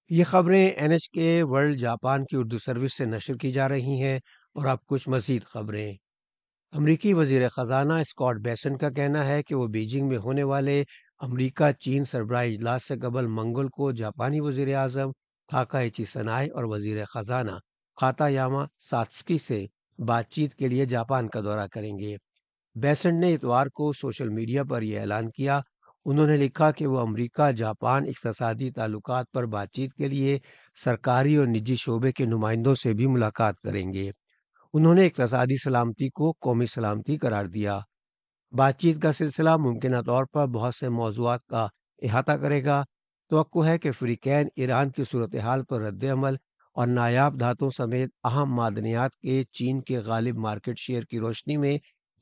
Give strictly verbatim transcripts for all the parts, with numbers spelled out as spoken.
یہ خبریں N H کے ورلڈ جاپان کی اردو سروس سے نشر کی جا رہی ہیں۔ اور اب کچھ مزید خبریں۔ امریکی وزیر خزانہ اسکاٹ بیسنٹ کا کہنا ہے کہ وہ بیجنگ میں ہونے والے امریکہ چین سربراہی اجلاس سے قبل منگل کو جاپانی وزیر اعظم تاکاہیچی سنائی اور وزیر خزانہ کاتایاما ساتسکی سے بات چیت کے لیے جاپان کا دورہ کریں گے۔ بیسنٹ نے اتوار کو سوشل میڈیا پر یہ اعلان کیا۔ انہوں نے لکھا کہ وہ امریکہ جاپان اقتصادی تعلقات پر بات چیت کے لیے سرکاری اور نجی شعبے کے نمائندوں سے بھی ملاقات کریں گے۔ انہوں نے اقتصادی سلامتی کو قومی سلامتی قرار دیا۔ بات چیت کا سلسلہ ممکنہ طور پر بہت سے موضوعات کا احاطہ کرے گا۔ توقع ہے کہ فریقین ایران کی صورتحال پر رد عمل اور نایاب دھاتوں سمیت اہم معدنیات کے چین کے غالب مارکیٹ شیئر کی روشنی میں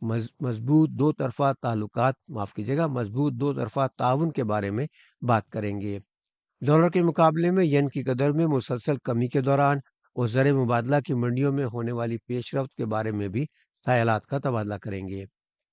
مضبوط دو طرفہ تعلقات معاف کیجیے گا مضبوط دو طرفہ تعاون کے بارے میں بات کریں گے۔ ڈالر کے مقابلے میں ین کی قدر میں مسلسل کمی کے دوران وہ زر مبادلہ کی منڈیوں میں ہونے والی پیش رفت کے بارے میں بھی خیالات کا تبادلہ کریں گے۔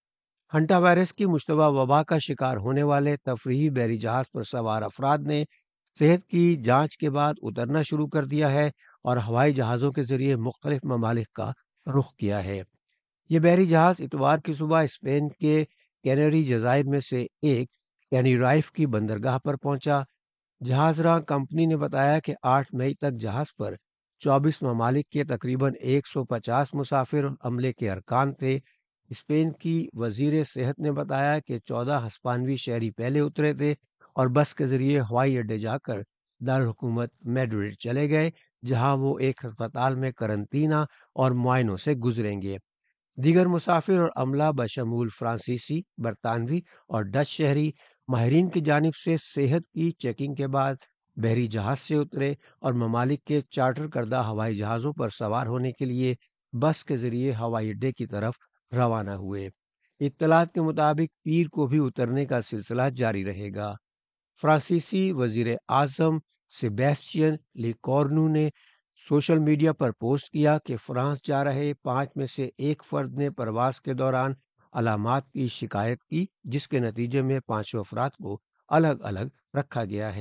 ہنٹا وائرس کی مشتبہ وبا کا شکار ہونے والے تفریحی بحری جہاز پر سوار افراد نے صحت کی جانچ کے بعد اترنا شروع کر دیا ہے اور ہوائی جہازوں کے ذریعے مختلف ممالک کا رخ کیا ہے۔ یہ بحری جہاز اتوار کی صبح اسپین کے کینری جزائر میں سے ایک ٹینیرائف کی بندرگاہ پر پہنچا۔ جہاز راں کمپنی نے بتایا کہ آٹھ مئی تک جہاز پر چوبیس ممالک کے تقریباً ایک سو پچاس مسافر اور عملے کے ارکان تھے۔ اسپین کی وزیر صحت نے بتایا کہ چودہ ہسپانوی شہری پہلے اترے تھے اور بس کے ذریعے ہوائی اڈے جا کر دارالحکومت میڈرڈ چلے گئے، جہاں وہ ایک ہسپتال میں قرنطینہ اور معائنوں سے گزریں گے۔ دیگر مسافر اور عملہ بشمول فرانسیسی، برطانوی اور ڈچ شہری ماہرین کی جانب سے صحت کی چیکنگ کے بعد بحری جہاز سے اترے اور ممالک کے چارٹر کردہ ہوائی جہازوں پر سوار ہونے کے لیے بس کے ذریعے ہوائی اڈے کی طرف روانہ ہوئے۔ اطلاعات کے مطابق پیر کو بھی اترنے کا سلسلہ جاری رہے گا۔ فرانسیسی وزیر اعظم سیبیسٹین لیکورنو نے سوشل میڈیا پر پوسٹ کیا کہ فرانس جا رہے پانچ میں سے ایک فرد نے پرواز کے دوران علامات کی شکایت کی، جس کے نتیجے میں پانچوں افراد کو الگ الگ رکھا گیا ہے۔